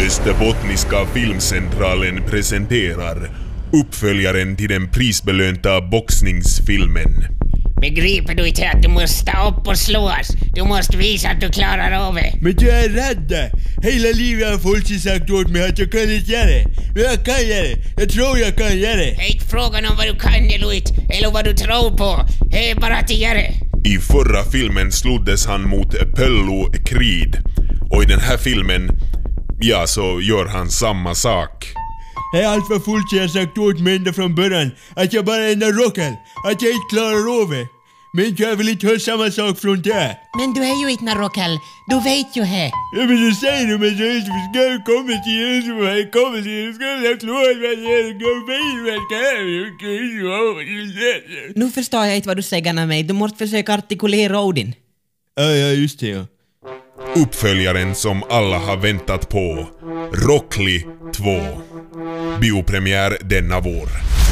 Österbottniska filmcentralen presenterar uppföljaren till den prisbelönta boxningsfilmen. Begriper du inte att du måste stå upp och slås? Du måste visa att du klarar av det. Men jag är rädd. Hela livet har folk sagt åt mig att jag kan inte göra det. Men jag kan göra det. Jag tror jag kan göra det. Det är inte frågan om vad du kan eller vad du tror på. Det är bara att göra det. I förra filmen sloddes han mot Pello Creed. Och i den här filmen, ja, så gör han samma sak. Det är allt vad folk har sagt åt mig ända från början. Att jag bara är en rockel. Att jag inte klarar av det. Men jag vill inte höra samma sak från det. Men du är ju inte en rockel. Du vet ju det. Ja, men så säger du, men så är det ska jag komma till er som har kommit till er. Ska jag slå mig ner och gå bil. Nu förstår jag inte vad du säger med mig. Du måste försöka artikulera orden. Ja, just det, ja. Uppföljaren som alla har väntat på. Rockly 2. Biopremiär denna vår.